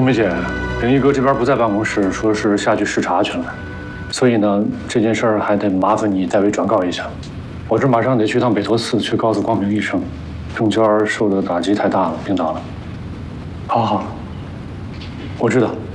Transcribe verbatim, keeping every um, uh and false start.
冬梅姐，林一哥这边不在办公室，说是下去视察去了，所以呢，这件事儿还得麻烦你代为转告一下。我这马上得去趟北陀寺，去告诉光明医生，郑娟受的打击太大了，病倒了。好好，我知道。